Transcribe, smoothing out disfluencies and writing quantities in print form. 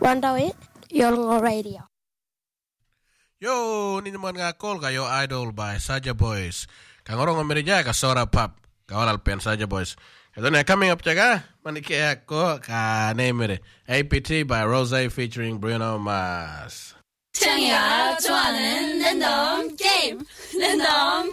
108 Yolngo Radio. Yo, ninyo mga call kayo Idol by Saja Boys. Kang orong Amerija ka Sora Pop. Kawalal pen Saja Boys. Ito na coming up jaga. Manikiya ko ka name APT by Rose featuring Bruno Mars. 청이가 좋아하는 랜덤 게임 랜덤